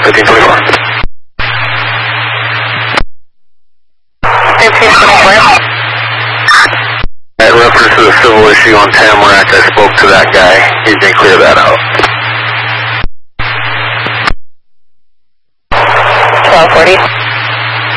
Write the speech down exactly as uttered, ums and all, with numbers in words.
fifteen twenty-four. fifteen twenty-four. In reference to the civil issue on Tamarack, I spoke to that guy. He's going to clear that out. twelve forty.